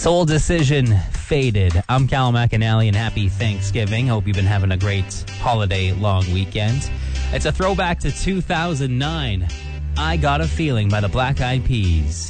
Soul Decision, Faded. I'm Cal McAnally, and happy Thanksgiving. Hope you've been having a great holiday long weekend. It's a throwback to 2009. I Got a Feeling by the Black Eyed Peas.